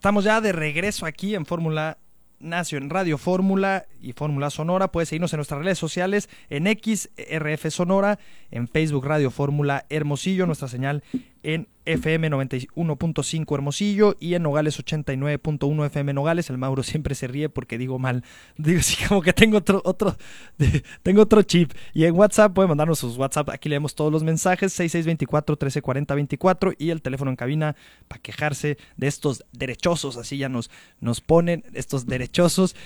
Estamos ya de regreso aquí en Fórmula Nación, Radio Fórmula y Fórmula Sonora. Puedes seguirnos en nuestras redes sociales, en X, RF Sonora, en Facebook Radio Fórmula Hermosillo, nuestra señal en FM 91.5 Hermosillo y en Nogales 89.1 FM Nogales. El Mauro siempre se ríe porque digo mal, digo así como que tengo otro chip. Y en WhatsApp pueden mandarnos sus WhatsApp, aquí leemos todos los mensajes, 6624-1340-24 y el teléfono en cabina para quejarse de estos derechosos, así ya nos ponen estos derechosos,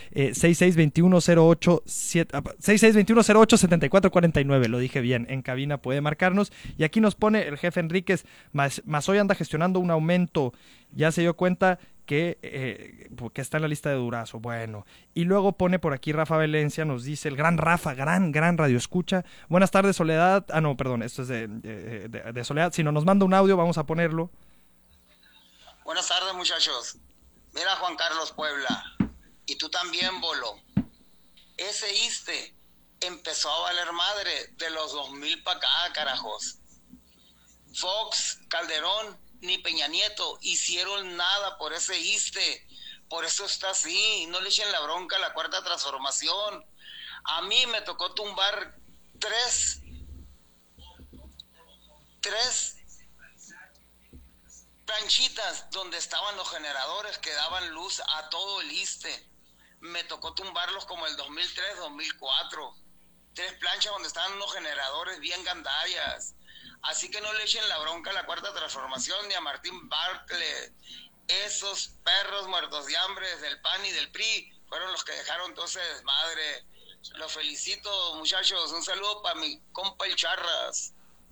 6621-08-7449, lo dije bien, en cabina puede marcarnos. Y aquí nos pone el jefe Enríquez, Mazoya anda gestionando un aumento, ya se dio cuenta que está en la lista de Durazo. Bueno, y luego pone por aquí Rafa Valencia, nos dice el gran Rafa, gran radio escucha. Buenas tardes, Soledad. No, perdón, esto es de Soledad. Si no nos manda un audio, vamos a ponerlo. Buenas tardes, muchachos. Mira, Juan Carlos Puebla, y tú también, Bolo. Ese ISSSTE empezó a valer madre de los 2000 para acá, carajos. Fox, Calderón, ni Peña Nieto hicieron nada por ese ISSSTE. Por eso está así. No le echen la bronca a la Cuarta Transformación. A mí me tocó tumbar tres planchitas donde estaban los generadores que daban luz a todo el ISSSTE. Me tocó tumbarlos como el 2003, 2004. 3 planchas donde estaban unos generadores bien gandallas. Así que no le echen la bronca a la Cuarta Transformación ni a Martín Bartlett. Esos perros muertos de hambre del PAN y del PRI fueron los que dejaron todo ese desmadre. Los felicito, muchachos. Un saludo para mi compa el Charras.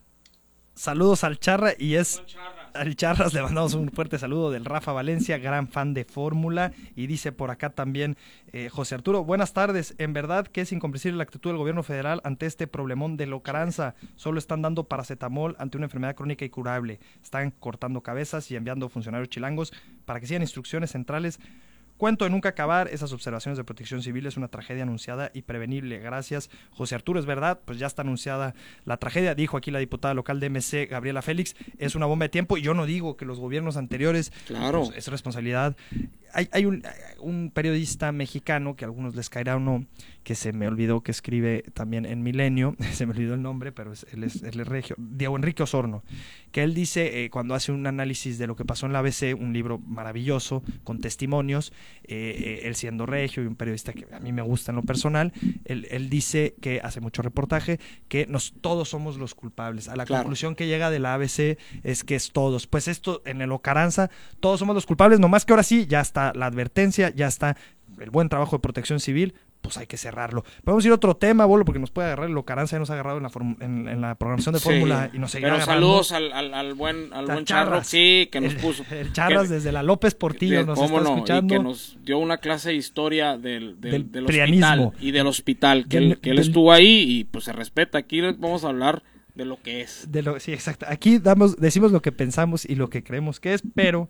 Saludos al Charra, y al Charras le mandamos un fuerte saludo del Rafa Valencia, gran fan de Fórmula. Y dice por acá también José Arturo, buenas tardes, en verdad que es incomprensible la actitud del gobierno federal ante este problemón de Locaranza. Solo están dando paracetamol ante una enfermedad crónica y curable, están cortando cabezas y enviando funcionarios chilangos para que sigan instrucciones centrales. Cuento de nunca acabar, esas observaciones de Protección Civil es una tragedia anunciada y prevenible. Gracias, José Arturo, es verdad, pues ya está anunciada la tragedia, dijo aquí la diputada local de MC, Gabriela Félix, es una bomba de tiempo, y yo no digo que los gobiernos anteriores, claro, pues, es responsabilidad. Hay un periodista mexicano, que a algunos les caerá o no, que se me olvidó, que escribe también en Milenio, se me olvidó el nombre, pero él es regio, Diego Enrique Osorno, que él dice, cuando hace un análisis de lo que pasó en la ABC, un libro maravilloso, con testimonios, él siendo regio y un periodista que a mí me gusta en lo personal, él dice que hace mucho reportaje, que todos somos los culpables. A la conclusión que llega de la ABC es que es todos. Pues esto en el Locaranza, todos somos los culpables, nomás que ahora sí, ya está la advertencia, ya está el buen trabajo de Protección Civil, pues hay que cerrarlo. Podemos ir a otro tema, Bolo, porque nos puede agarrar el Locaranza, ya nos ha agarrado en la programación de Fórmula y nos seguirá agarrando. Saludos al buen Charro, sí, que nos puso. El Charras desde la López Portillo nos está escuchando. Y que nos dio una clase de historia del prianismo. Hospital y del hospital, que él estuvo ahí y pues se respeta. Aquí vamos a hablar de lo que es. Sí, exacto. Aquí decimos lo que pensamos y lo que creemos que es, pero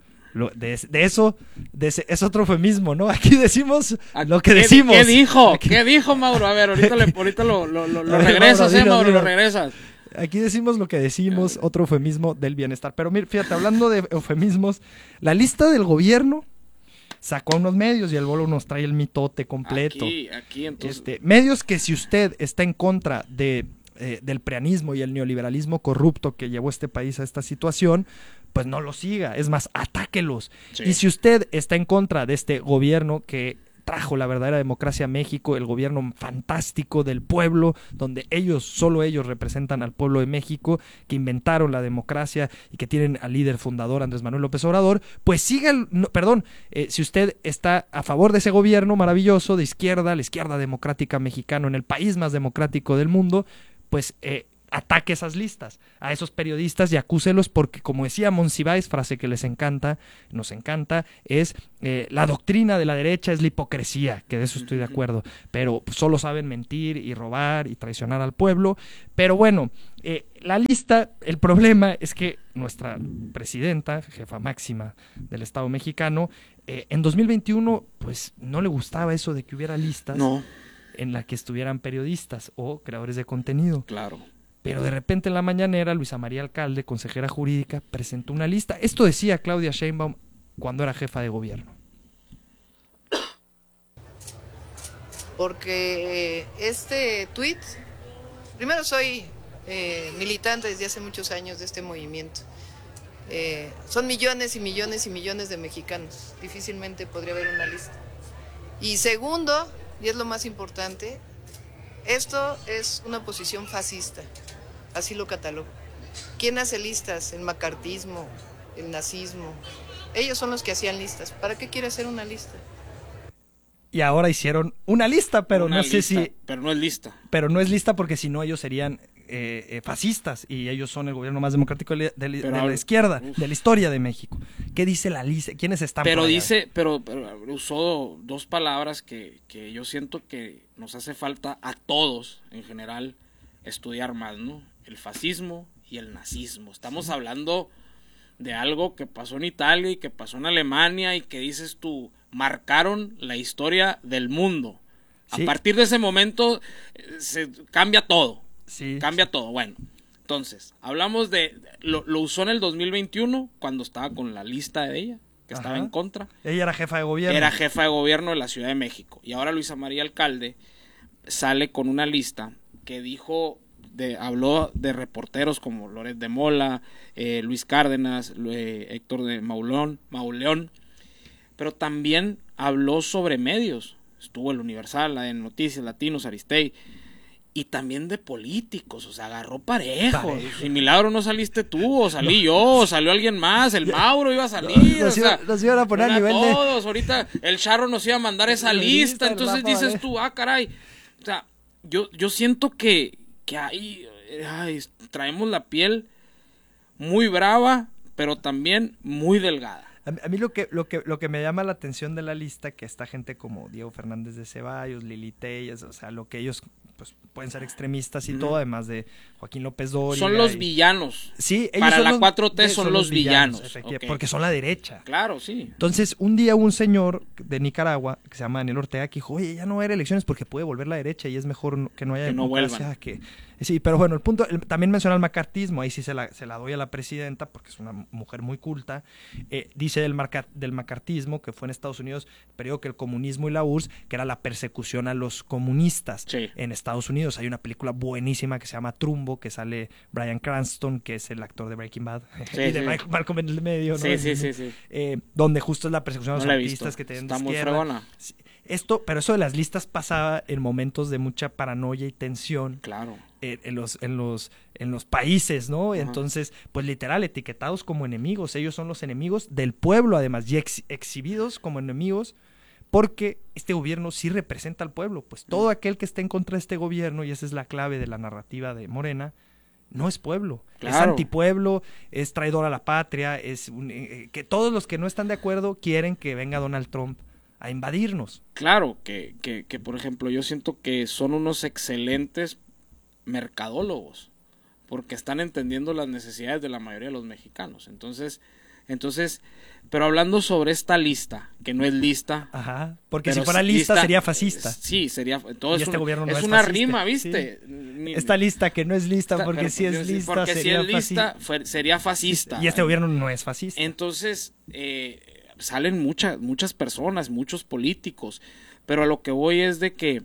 eso es otro eufemismo, ¿no? Aquí decimos lo que decimos. ¿Qué dijo? ¿Qué dijo, Mauro? A ver, ahorita lo regresas, Mauro, lo regresas. Aquí decimos lo que decimos, otro eufemismo del bienestar. Pero mira, fíjate, hablando de eufemismos, la lista del gobierno sacó a unos medios y el Bolo nos trae el mitote completo. Aquí entonces. Medios que, si usted está en contra del preanismo y el neoliberalismo corrupto que llevó este país a esta situación, pues no lo siga, es más, atáquelos. Sí. Y si usted está en contra de este gobierno que trajo la verdadera democracia a México, el gobierno fantástico del pueblo, donde solo ellos representan al pueblo de México, que inventaron la democracia y que tienen al líder fundador Andrés Manuel López Obrador, pues siga, si usted está a favor de ese gobierno maravilloso de izquierda, la izquierda democrática mexicana en el país más democrático del mundo, pues ataque esas listas, a esos periodistas y acúselos, porque como decía Monsiváis, frase que nos encanta, es la doctrina de la derecha es la hipocresía, que de eso estoy de acuerdo, pero solo saben mentir y robar y traicionar al pueblo. Pero bueno, la lista, el problema es que nuestra presidenta, jefa máxima del Estado mexicano, en 2021 pues no le gustaba eso de que hubiera listas en la que estuvieran periodistas o creadores de contenido. Claro. Pero de repente en la mañanera, Luisa María Alcalde, consejera jurídica, presentó una lista. Esto decía Claudia Sheinbaum cuando era jefa de gobierno? Porque este tuit, primero soy militante desde hace muchos años de este movimiento. Son millones y millones y millones de mexicanos, difícilmente podría haber una lista. Y segundo, y es lo más importante, esto es una posición fascista, así lo catalogo. ¿Quién hace listas? El macartismo, el nazismo. Ellos son los que hacían listas. ¿Para qué quiere hacer una lista? Y ahora hicieron una lista, pero no sé si... Pero no es lista. Pero no es lista porque si no ellos serían fascistas y ellos son el gobierno más democrático de la izquierda, de la historia de México. ¿Qué dice la lista? ¿Quiénes están? Pero dice, pero usó dos palabras que yo siento que nos hace falta a todos en general estudiar más, ¿no? El fascismo y el nazismo. Estamos hablando de algo que pasó en Italia y que pasó en Alemania y que dices tú, marcaron la historia del mundo. Sí. A partir de ese momento se cambia todo. Sí. Cambia todo. Bueno, entonces, hablamos de... Lo usó en el 2021 cuando estaba con la lista de ella, que estaba en contra. Ella era jefa de gobierno. Era jefa de gobierno de la Ciudad de México. Y ahora Luisa María Alcalde sale con una lista que dijo... habló de reporteros como Loret de Mola, Luis Cárdenas, Héctor de Mauleón, pero también habló sobre medios. Estuvo el Universal, la de Noticias, Latinos, Aristegui, y también de políticos, o sea, agarró parejos. Si Milagro no saliste tú, o salí yo, o salió alguien más, el Mauro iba a salir, nos iban a poner a nivel todos, ahorita el Charro nos iba a mandar esa lista, entonces dices tú, caray, o sea, yo siento que ahí traemos la piel muy brava, pero también muy delgada. A mí lo que me llama la atención de la lista, que está gente como Diego Fernández de Ceballos, Lili Telles, o sea, lo que ellos pues pueden ser extremistas y todo, además de Joaquín López Dóriga. Son los villanos. Sí, ellos para son la los, 4T son los villanos. Okay. Porque son la derecha. Claro, sí. Entonces, un día un señor de Nicaragua, que se llama Daniel Ortega, que dijo, oye, ya no va a haber elecciones porque puede volver la derecha y es mejor que no haya democracia. Sí, pero bueno, el punto, también menciona el macartismo, ahí sí se la doy a la presidenta, porque es una mujer muy culta. Dice del macartismo, que fue en Estados Unidos, el periodo que el comunismo y la URSS, que era la persecución a los comunistas en Estados Unidos. Hay una película buenísima que se llama Trumbo, que sale Bryan Cranston, que es el actor de Breaking Bad, y de Malcolm en el medio, ¿no? Sí. Donde justo es la persecución a los artistas que tienen de izquierda. Muy fregona. Pero eso de las listas pasaba en momentos de mucha paranoia y tensión. Claro. En los países, ¿no? Entonces, pues literal, etiquetados como enemigos. Ellos son los enemigos del pueblo, además, y exhibidos como enemigos, porque este gobierno sí representa al pueblo. Pues todo aquel que esté en contra de este gobierno, y esa es la clave de la narrativa de Morena, no es pueblo, claro. Es antipueblo, es traidor a la patria, es que todos los que no están de acuerdo quieren que venga Donald Trump a invadirnos. Claro, que por ejemplo, yo siento que son unos excelentes mercadólogos, porque están entendiendo las necesidades de la mayoría de los mexicanos. Entonces, pero hablando sobre esta lista, que no es lista. Ajá, porque si fuera lista sería fascista. Sí, sería. Todo y este gobierno no es una fascista. Rima, ¿viste? Sí. Esta lista que no es lista, porque si es lista porque sería si es lista, sería fascista. Y este gobierno no es fascista. Entonces, salen muchas personas, muchos políticos, pero a lo que voy es de que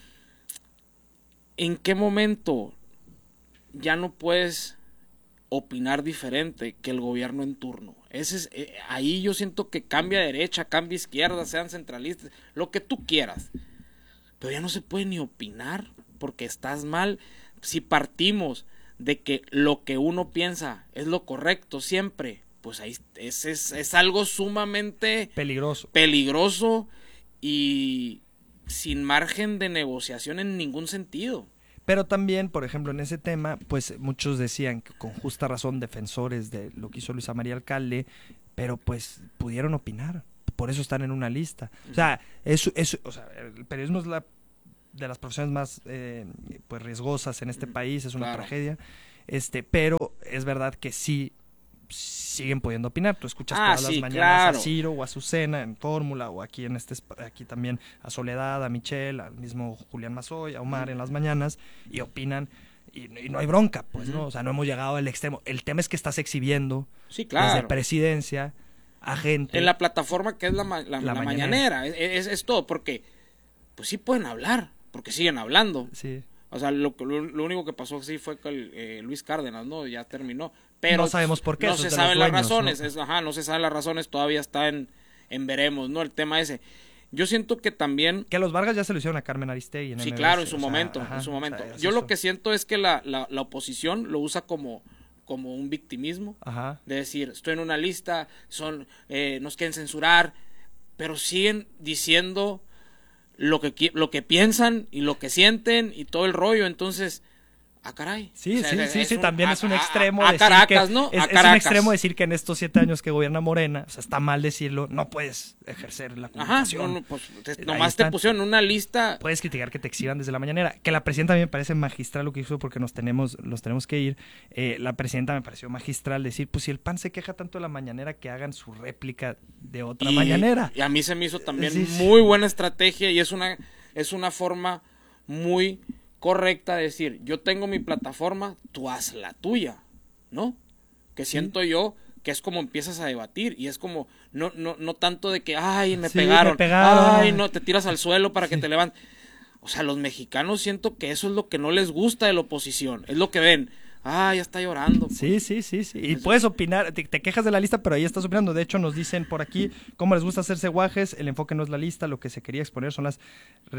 ¿en qué momento ya no puedes opinar diferente que el gobierno en turno? Ahí yo siento que cambia derecha, cambia izquierda, sean centralistas, lo que tú quieras, pero ya no se puede ni opinar porque estás mal. Si partimos de que lo que uno piensa es lo correcto siempre, pues ahí es algo sumamente peligroso y sin margen de negociación en ningún sentido. Pero también, por ejemplo, en ese tema, pues muchos decían que con justa razón defensores de lo que hizo Luisa María Alcalde, pero pues pudieron opinar, por eso están en una lista. O sea, o sea, el periodismo es de las profesiones más pues riesgosas en este país, es una tragedia, pero es verdad que sí siguen pudiendo opinar. Tú escuchas todas las mañanas a Ciro o a Azucena en Fórmula, o aquí aquí también a Soledad, a Michelle, al mismo Julián Mazoy, a Omar en las mañanas, y opinan y no hay bronca, pues, ¿no? O sea, no hemos llegado al extremo. El tema es que estás exhibiendo desde presidencia a gente. En la plataforma que es la mañanera. Es todo, porque pues sí pueden hablar, porque siguen hablando. Sí. O sea, lo único que pasó sí fue que Luis Cárdenas, ¿no? Ya terminó. Pero no sabemos por qué. No se saben las razones. No se saben las razones, todavía está en veremos, ¿no? El tema ese. Yo siento que también... Que a los Vargas ya se lo hicieron a Carmen Aristegui en Sí, MBS, claro, en su momento. O sea, yo lo que siento es que la oposición lo usa como un victimismo. Ajá. De decir, estoy en una lista, nos quieren censurar, pero siguen diciendo lo que piensan y lo que sienten y todo el rollo. Entonces... caray. Sí, también es un extremo decir Caracas, que, ¿no? Es un extremo decir que en estos 7 años que gobierna Morena, o sea, está mal decirlo, no puedes ejercer la comunicación. Pues nomás te pusieron una lista. Puedes criticar que te exhiban desde la mañanera, que la presidenta a mí me parece magistral lo que hizo porque nos tenemos que ir. La presidenta me pareció magistral decir, pues si el PAN se queja tanto de la mañanera, que hagan su réplica de otra mañanera. Y a mí se me hizo también muy buena estrategia y es una forma muy correcta de decir, yo tengo mi plataforma, tú haz la tuya, ¿no? Que siento yo que es como empiezas a debatir y es como, no tanto de que, me pegaron, no, te tiras al suelo para que te levantes. O sea, los mexicanos siento que eso es lo que no les gusta de la oposición, es lo que ven. Ya está llorando. Pues. Sí. Y puedes opinar, te quejas de la lista, pero ahí estás opinando. De hecho, nos dicen por aquí cómo les gusta hacerse guajes. El enfoque no es la lista, lo que se quería exponer son las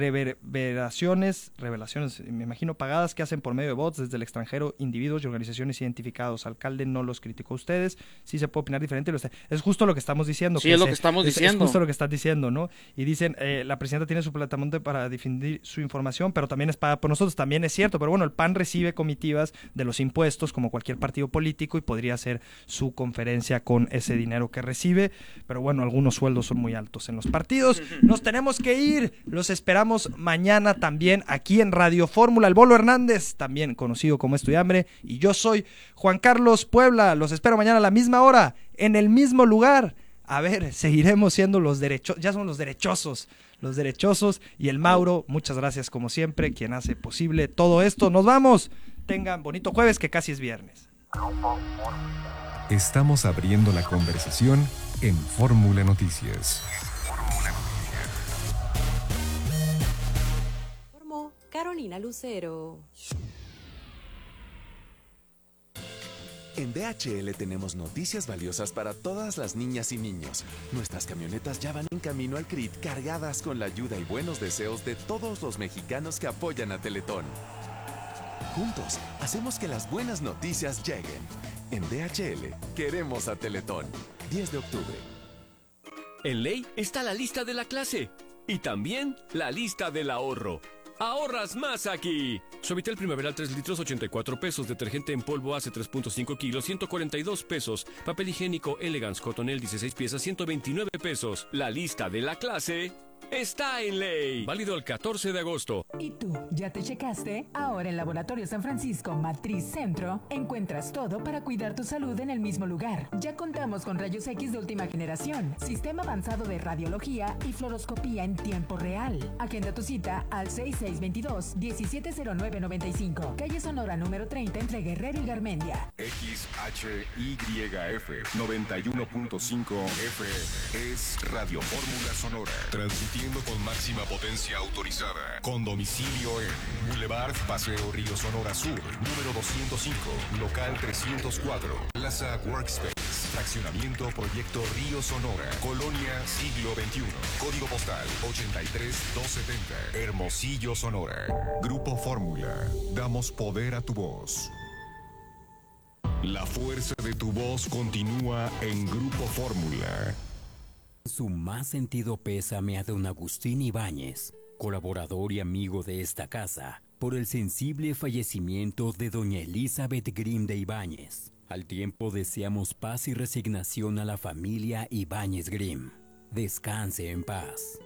revelaciones, me imagino, pagadas que hacen por medio de bots desde el extranjero, individuos y organizaciones identificados. Alcalde no los criticó a ustedes. Sí se puede opinar diferente. Es justo lo que estamos diciendo. Sí, es lo que estamos diciendo. Es justo lo que estás diciendo, ¿no? Y dicen, la presidenta tiene su plataforma para difundir su información, pero también es pagada por nosotros. También es cierto, pero bueno, el PAN recibe comitivas de los impuestos como cualquier partido político y podría hacer su conferencia con ese dinero que recibe, pero bueno, algunos sueldos son muy altos en los partidos. Nos tenemos que ir, los esperamos mañana también aquí en Radio Fórmula. El Bolo Hernández, también conocido como Estudiambre, y yo soy Juan Carlos Puebla. Los espero mañana a la misma hora, en el mismo lugar. A ver, seguiremos siendo ya somos los derechosos, y el Mauro, muchas gracias como siempre, quien hace posible todo esto. Nos vamos. Tengan bonito jueves, que casi es viernes. Estamos abriendo la conversación en Fórmula Noticias. Formó Carolina Lucero. En DHL tenemos noticias valiosas para todas las niñas y niños. Nuestras camionetas ya van en camino al CRIT cargadas con la ayuda y buenos deseos de todos los mexicanos que apoyan a Teletón. Juntos, hacemos que las buenas noticias lleguen. En DHL, queremos a Teletón. 10 de octubre. En Ley está la lista de la clase y también la lista del ahorro. ¡Ahorras más aquí! Suavitel Primaveral 3 litros, 84 pesos. Detergente en polvo hace 3.5 kilos, 142 pesos. Papel higiénico Elegance Cotonel 16 piezas, 129 pesos. La lista de la clase está en Ley. Válido el 14 de agosto. ¿Y tú, ya te checaste? Ahora en Laboratorio San Francisco Matriz Centro encuentras todo para cuidar tu salud en el mismo lugar. Ya contamos con rayos X de última generación, sistema avanzado de radiología y fluoroscopía en tiempo real. Agenda tu cita al 6622-170995, calle Sonora número 30 entre Guerrero y Garmendia. XHYF 91.5 FM es Radio Fórmula Sonora, transmitiendo con máxima potencia autorizada, con domicilio en Boulevard Paseo Río Sonora Sur, número 205, local 304, Plaza Workspace, fraccionamiento Proyecto Río Sonora, Colonia Siglo XXI, código postal 83270, Hermosillo, Sonora. Grupo Fórmula, damos poder a tu voz. La fuerza de tu voz continúa en Grupo Fórmula. Su más sentido pésame a don Agustín Ibáñez, colaborador y amigo de esta casa, por el sensible fallecimiento de doña Elizabeth Grimm de Ibáñez. Al tiempo deseamos paz y resignación a la familia Ibáñez Grimm. Descanse en paz.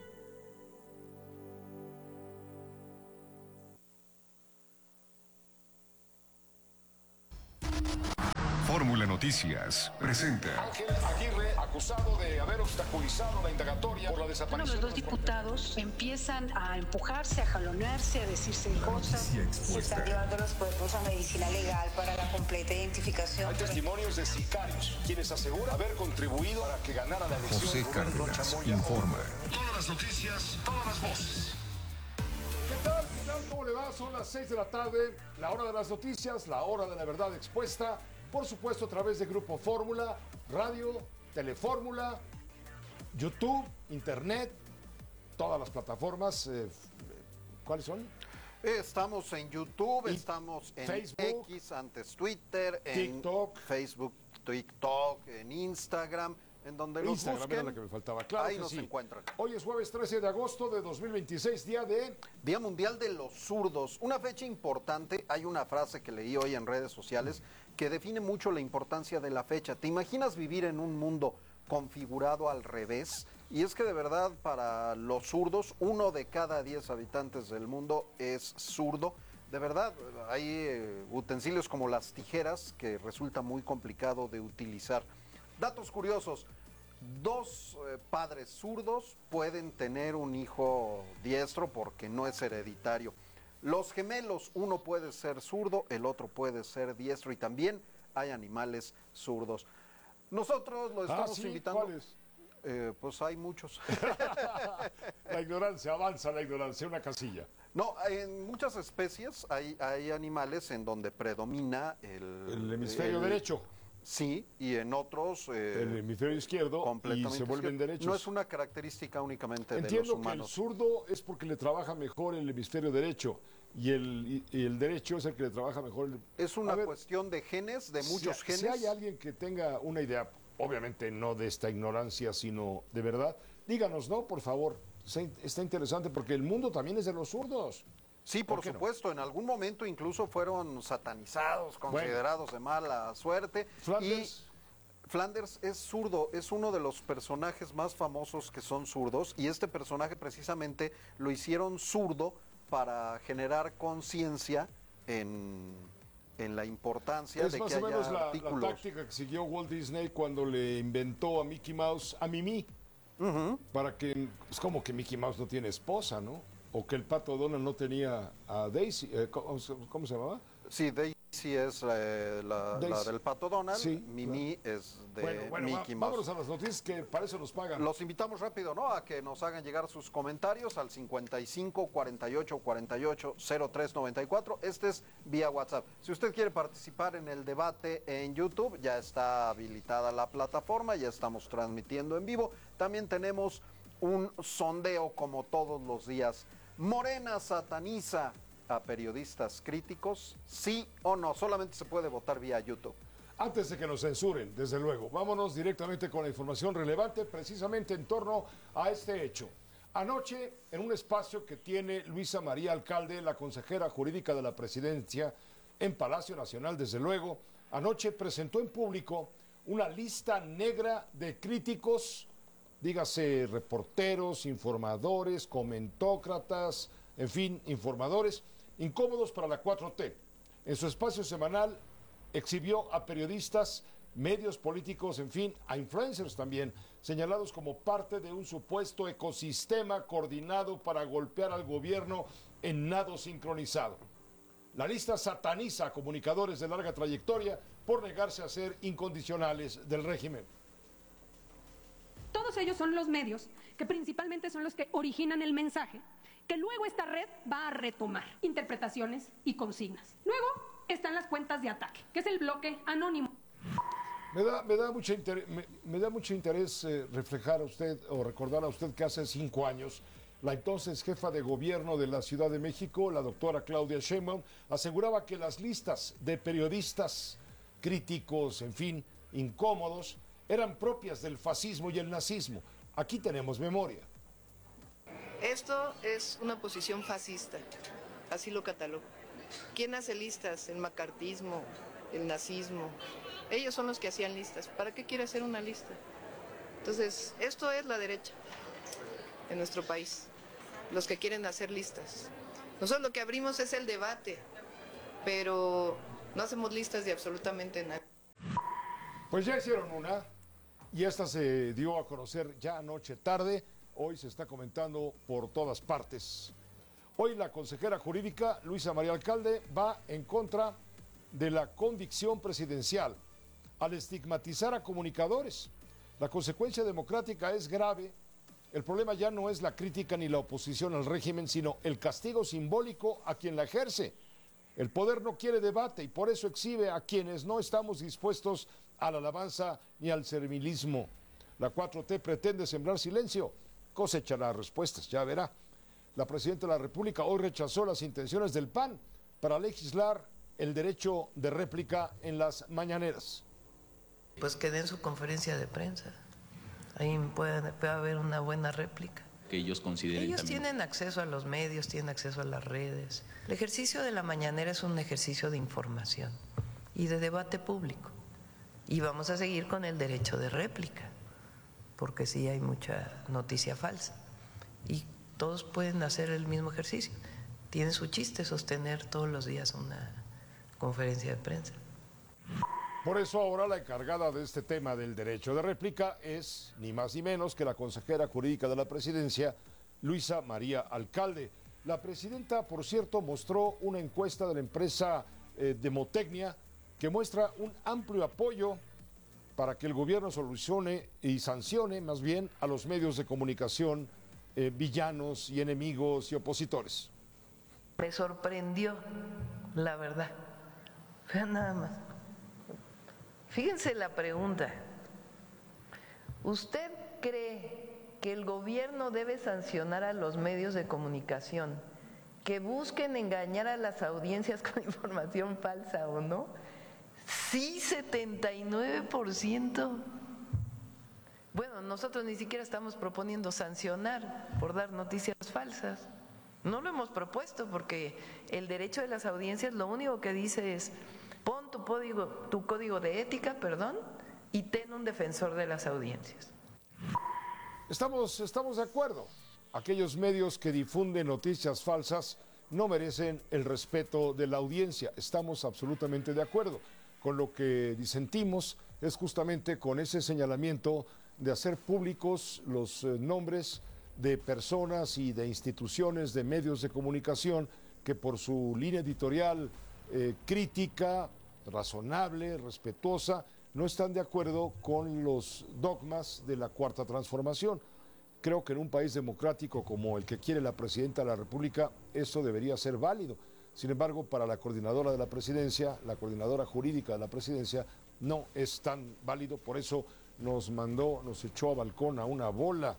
Fórmula Noticias presenta. Ángel Aguirre, acusado de haber obstaculizado la indagatoria por la desaparición. Bueno, los dos diputados empiezan a empujarse, a jalonearse, a decirse cosas. Se están llevando los cuerpos a medicina legal para la completa identificación. Hay testimonios de sicarios, quienes aseguran haber contribuido para que ganara la elección. José Cárdenas informa. Todas las noticias, todas las voces. ¿Qué tal? ¿Cómo le va? Son las 6 de la tarde, la hora de las noticias, la hora de la verdad expuesta, por supuesto a través de Grupo Fórmula, radio, Telefórmula, YouTube, Internet, todas las plataformas. ¿Cuáles son? Estamos en YouTube, estamos en Facebook, X, antes Twitter, TikTok, en Facebook, TikTok, en Instagram, en donde los Instagram busquen, era la que me faltaba. Claro ahí que nos sí. encuentran. Hoy es jueves 13 de agosto de 2026, Día Mundial de los Zurdos. Una fecha importante. Hay una frase que leí hoy en redes sociales que define mucho la importancia de la fecha. ¿Te imaginas vivir en un mundo configurado al revés? Y es que de verdad para los zurdos, 1 de cada 10 habitantes del mundo es zurdo. De verdad, hay utensilios como las tijeras que resulta muy complicado de utilizar. Datos curiosos, 2 padres zurdos pueden tener un hijo diestro porque no es hereditario. Los gemelos, uno puede ser zurdo, el otro puede ser diestro y también hay animales zurdos. Nosotros lo estamos invitando. ¿Cuáles? Pues hay muchos. La ignorancia, avanza la ignorancia, una casilla. No, en muchas especies hay animales en donde predomina el hemisferio derecho. Sí, y en otros el hemisferio izquierdo y se vuelven derechos. No es una característica únicamente de los Entiendo humanos. que el zurdo es porque le trabaja mejor el hemisferio derecho y el derecho es el que le trabaja mejor. Es una cuestión de genes, de muchos genes. Si hay alguien que tenga una idea, obviamente no de esta ignorancia, sino de verdad, díganos, ¿no? Por favor, está interesante porque el mundo también es de los zurdos. Sí, por supuesto, en algún momento incluso fueron satanizados, considerados de mala suerte. Flanders es zurdo, es uno de los personajes más famosos que son zurdos y este personaje precisamente lo hicieron zurdo para generar conciencia en la importancia de que haya artículos. Es más o menos la táctica que siguió Walt Disney cuando le inventó a Mickey Mouse a Mimi, para que, es como que Mickey Mouse no tiene esposa, ¿no? O que el Pato Donald no tenía a Daisy, ¿cómo se llamaba? Sí, Daisy es la del Pato Donald, sí, Mimi es de Mickey Mouse. Vámonos a las noticias que para eso nos pagan. Los invitamos rápido, ¿no? A que nos hagan llegar sus comentarios al 55 48 48 03 94. Este es vía WhatsApp. Si usted quiere participar en el debate en YouTube, ya está habilitada la plataforma, ya estamos transmitiendo en vivo. También tenemos un sondeo como todos los días. Morena sataniza a periodistas críticos, ¿sí o no? Solamente se puede votar vía YouTube. Antes de que nos censuren, desde luego, vámonos directamente con la información relevante precisamente en torno a este hecho. Anoche, en un espacio que tiene Luisa María Alcalde, la consejera jurídica de la presidencia, en Palacio Nacional, desde luego, anoche presentó en público una lista negra de críticos, dígase reporteros, informadores, comentócratas, en fin, informadores, incómodos para la 4T. En su espacio semanal exhibió a periodistas, medios políticos, en fin, a influencers también, señalados como parte de un supuesto ecosistema coordinado para golpear al gobierno en nado sincronizado. La lista sataniza a comunicadores de larga trayectoria por negarse a ser incondicionales del régimen. Todos ellos son los medios que principalmente son los que originan el mensaje, que luego esta red va a retomar interpretaciones y consignas. Luego están las cuentas de ataque, que es el bloque anónimo. Me da mucho interés reflejar a usted o recordar a usted que hace 5 años la entonces jefa de gobierno de la Ciudad de México, la doctora Claudia Sheinbaum, aseguraba que las listas de periodistas críticos, en fin, incómodos, eran propias del fascismo y el nazismo. Aquí tenemos memoria. Esto es una posición fascista, así lo catalogo. ¿Quién hace listas? El macartismo, el nazismo. Ellos son los que hacían listas. ¿Para qué quiere hacer una lista? Entonces, esto es la derecha en nuestro país, los que quieren hacer listas. Nosotros lo que abrimos es el debate, pero no hacemos listas de absolutamente nada. Pues ya hicieron una, y esta se dio a conocer ya anoche tarde, hoy se está comentando por todas partes. Hoy la consejera jurídica Luisa María Alcalde va en contra de la convicción presidencial al estigmatizar a comunicadores. La consecuencia democrática es grave. El problema ya no es la crítica ni la oposición al régimen, sino el castigo simbólico a quien la ejerce. El poder no quiere debate y por eso exhibe a quienes no estamos dispuestos a la alabanza ni al servilismo. La 4T pretende sembrar silencio, cosechará respuestas, ya verá. La presidenta de la República hoy rechazó las intenciones del PAN para legislar el derecho de réplica en las mañaneras. Pues que den su conferencia de prensa. Ahí puede haber una buena réplica. Que ellos consideren Ellos también. tienen acceso a los medios, tienen acceso a las redes. El ejercicio de la mañanera es un ejercicio de información y de debate público. Y vamos a seguir con el derecho de réplica, porque sí hay mucha noticia falsa. Y todos pueden hacer el mismo ejercicio. Tiene su chiste sostener todos los días una conferencia de prensa. Por eso ahora la encargada de este tema del derecho de réplica es ni más ni menos que la consejera jurídica de la presidencia, Luisa María Alcalde. La presidenta, por cierto, mostró una encuesta de la empresa Demotecnia que muestra un amplio apoyo para que el gobierno solucione y sancione más bien a los medios de comunicación villanos y enemigos y opositores. Me sorprendió, la verdad. Vean nada más. Fíjense la pregunta. ¿Usted cree que el gobierno debe sancionar a los medios de comunicación que busquen engañar a las audiencias con información falsa o no? Sí, 79%. Bueno, nosotros ni siquiera estamos proponiendo sancionar por dar noticias falsas. No lo hemos propuesto porque el derecho de las audiencias lo único que dice es: pon tu código de ética, y ten un defensor de las audiencias. Estamos de acuerdo. Aquellos medios que difunden noticias falsas no merecen el respeto de la audiencia. Estamos absolutamente de acuerdo. Con lo que disentimos es justamente con ese señalamiento de hacer públicos los nombres de personas y de instituciones de medios de comunicación que por su línea editorial crítica, razonable, respetuosa, no están de acuerdo con los dogmas de la Cuarta Transformación. Creo que en un país democrático como el que quiere la presidenta de la República, eso debería ser válido. Sin embargo, para la coordinadora de la presidencia, la coordinadora jurídica de la presidencia, no es tan válido. Por eso nos echó a balcón a una bola.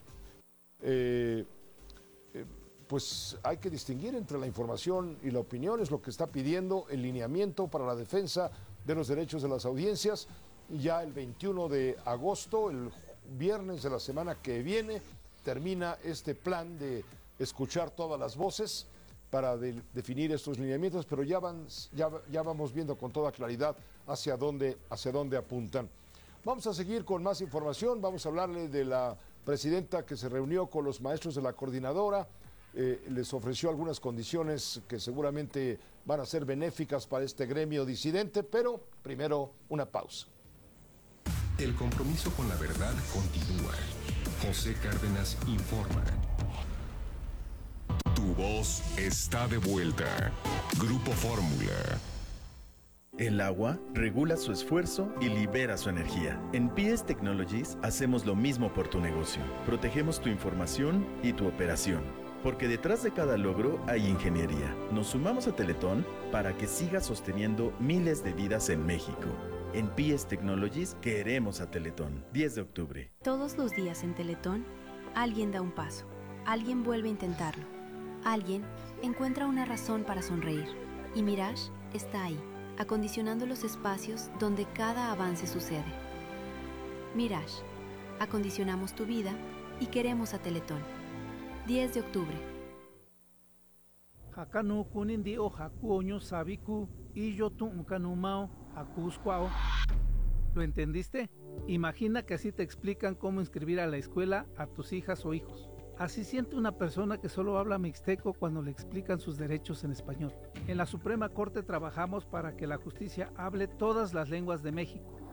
Pues hay que distinguir entre la información y la opinión, es lo que está pidiendo el lineamiento para la defensa de los derechos de las audiencias. Ya el 21 de agosto, el viernes de la semana que viene, termina este plan de escuchar todas las voces para definir estos lineamientos, pero ya vamos viendo con toda claridad hacia dónde apuntan. Vamos a seguir con más información, vamos a hablarle de la presidenta que se reunió con los maestros de la coordinadora, les ofreció algunas condiciones que seguramente van a ser benéficas para este gremio disidente, pero primero una pausa. El compromiso con la verdad continúa. José Cárdenas informa. Tu voz está de vuelta. Grupo Fórmula. El agua regula su esfuerzo y libera su energía. En PS Technologies hacemos lo mismo por tu negocio. Protegemos tu información y tu operación. Porque detrás de cada logro hay ingeniería. Nos sumamos a Teletón para que siga sosteniendo miles de vidas en México. En PS Technologies queremos a Teletón. 10 de octubre. Todos los días en Teletón, alguien da un paso. Alguien vuelve a intentarlo. Alguien encuentra una razón para sonreír. Y Mirage está ahí, acondicionando los espacios donde cada avance sucede. Mirage. Acondicionamos tu vida y queremos a Teletón. 10 de octubre. Hakanu kunindi o hakuoño sabiku y yo tuncanumao hakuscuao. ¿Lo entendiste? Imagina que así te explican cómo inscribir a la escuela a tus hijas o hijos. Así siente una persona que solo habla mixteco cuando le explican sus derechos en español. En la Suprema Corte trabajamos para que la justicia hable todas las lenguas de México.